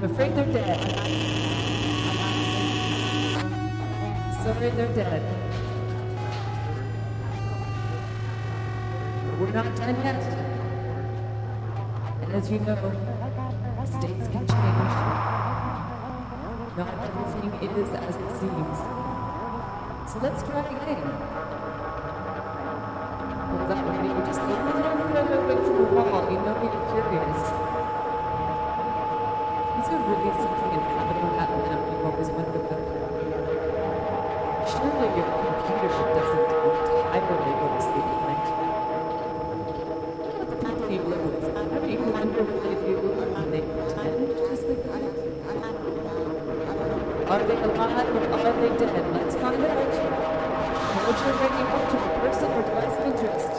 afraid they're dead. Sorry, they're dead. But we're not done yet. And as you know, states can change. Not everything is as it seems. So let's try again. Pull that radio just a little further away from the wall. You know you're curious. Is there really something inhabitable out there you've always wondered about? Surely your computer doesn't entirely go to sleep at night. What about the people you live with? Ever you wonder what they do when they pretend to sleep at night? Are they alive or are they dead? Let's find out. Hold your radio up to the person or device of interest.